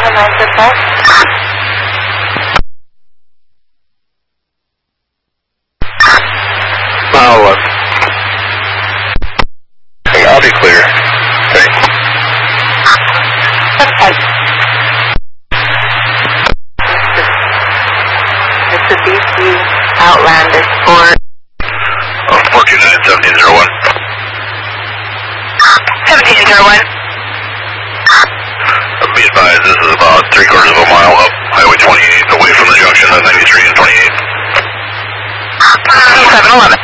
I'll be clear. Okay. It's a BC Outlander Sport. 429-1701. 1701. Be advised, this is about 3/4 of a mile up Highway 28 away from the junction of 93 and 28. 711.